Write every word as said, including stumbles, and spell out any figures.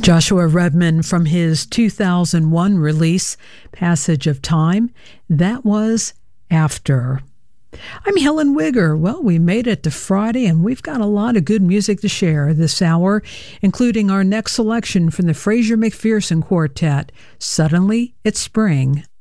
Joshua Redman from his two thousand one release, Passage of Time. That was After. I'm Helen Wigger. Well, we made it to Friday, and we've got a lot of good music to share this hour, including our next selection from the Fraser McPherson Quartet, Suddenly It's Spring.